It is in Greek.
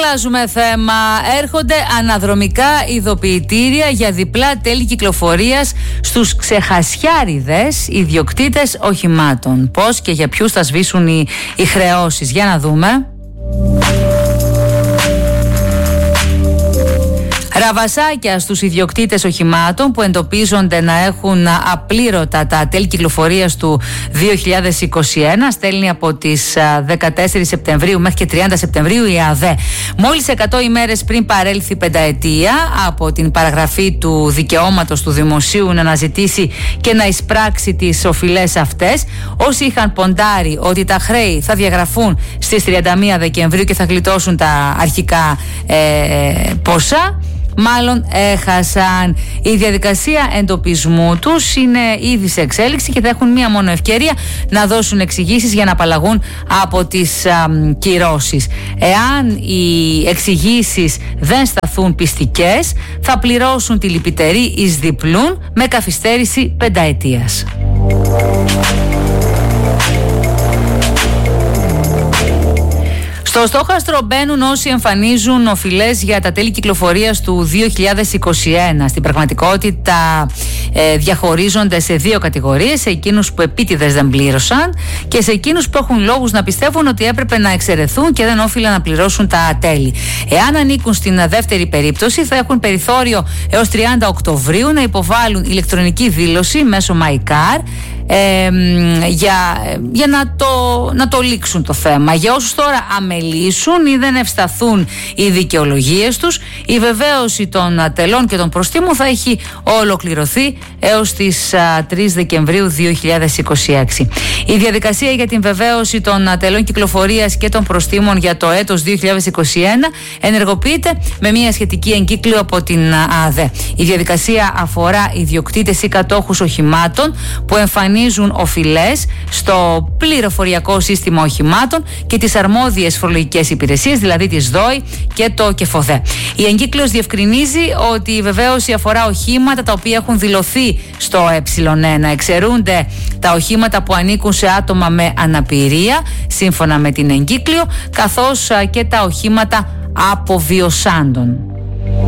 Αλλάζουμε θέμα. Έρχονται αναδρομικά ειδοποιητήρια για διπλά τέλη κυκλοφορίας στους ξεχασιάριδες ιδιοκτήτες οχημάτων. Πώς και για ποιους θα σβήσουν οι χρεώσεις. Για να δούμε. Ραβασάκια στους ιδιοκτήτες οχημάτων που εντοπίζονται να έχουν απλήρωτα τα τέλη κυκλοφορίας του 2021. Στέλνει από τις 14 Σεπτεμβρίου μέχρι και 30 Σεπτεμβρίου η ΑΔΕ. Μόλις 100 ημέρες πριν παρέλθει πενταετία από την παραγραφή του δικαιώματος του δημοσίου να αναζητήσει και να εισπράξει τις οφειλές αυτές, όσοι είχαν ποντάρει ότι τα χρέη θα διαγραφούν στις 31 Δεκεμβρίου και θα γλιτώσουν τα αρχικά ποσά, μάλλον έχασαν. Η διαδικασία εντοπισμού τους είναι ήδη σε εξέλιξη και θα έχουν μία μόνο ευκαιρία να δώσουν εξηγήσεις για να απαλλαγούν από τις κυρώσεις. Εάν οι εξηγήσεις δεν σταθούν πιστικές, θα πληρώσουν τη λυπητερή εις διπλούν με καθυστέρηση πενταετίας. Στο στόχαστρο μπαίνουν όσοι εμφανίζουν οφειλές για τα τέλη κυκλοφορίας του 2021. Στην πραγματικότητα διαχωρίζονται σε δύο κατηγορίες: σε εκείνους που επίτηδες δεν πλήρωσαν και σε εκείνους που έχουν λόγους να πιστεύουν ότι έπρεπε να εξαιρεθούν και δεν όφιλαν να πληρώσουν τα τέλη. Εάν ανήκουν στην δεύτερη περίπτωση, θα έχουν περιθώριο έως 30 Οκτωβρίου να υποβάλουν ηλεκτρονική δήλωση μέσω MyCar για να το λήξουν το θέμα. Για όσους τώρα αμελήσουν ή δεν ευσταθούν οι δικαιολογίες τους, η βεβαίωση των τελών και των προστίμων θα έχει ολοκληρωθεί έως τις 3 Δεκεμβρίου 2026. Η διαδικασία για την βεβαίωση των τελών κυκλοφορίας και των προστίμων για το έτος 2021 ενεργοποιείται με μια σχετική εγκύκλιο από την ΑΔΕ. Η διαδικασία αφορά ιδιοκτήτες ή κατόχους οχημάτων που εμφανίζουν οφειλές στο πληροφοριακό σύστημα οχημάτων και τις αρμόδιες φορολογικές υπηρεσίες, δηλαδή τις ΔΟΗ και το ΚΕΦΟΔΕ. Η εγκύκλειος διευκρινίζει ότι η βεβαίωση αφορά οχήματα τα οποία έχουν δηλωθεί στο Ε1. Εξαιρούνται τα οχήματα που ανήκουν σε άτομα με αναπηρία, σύμφωνα με την εγκύκλιο, καθώς και τα οχήματα αποβιωσάντων.